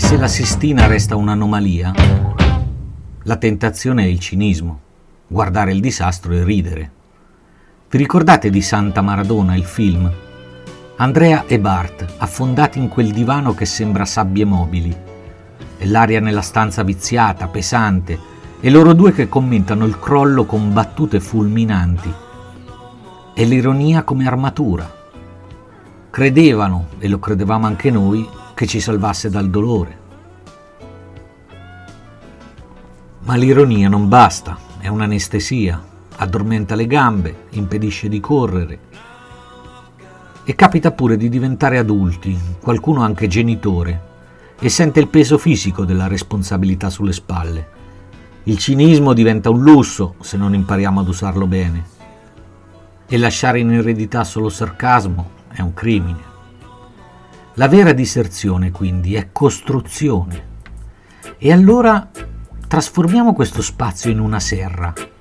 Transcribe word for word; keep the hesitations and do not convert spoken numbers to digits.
se la Sistina resta un'anomalia, la tentazione è il cinismo, guardare il disastro e ridere. Vi ricordate di Santa Maradona, il film? Andrea e Bart, affondati in quel divano che sembra sabbie mobili, e l'aria nella stanza viziata, pesante, e loro due che commentano il crollo con battute fulminanti. E l'ironia come armatura. Credevano, e lo credevamo anche noi, che ci salvasse dal dolore. Ma l'ironia non basta, è un'anestesia, addormenta le gambe, impedisce di correre. E capita pure di diventare adulti, qualcuno anche genitore, e sente il peso fisico della responsabilità sulle spalle. Il cinismo diventa un lusso se non impariamo ad usarlo bene. E lasciare in eredità solo sarcasmo è un crimine. La vera diserzione, quindi, è costruzione. E allora trasformiamo questo spazio in una serra.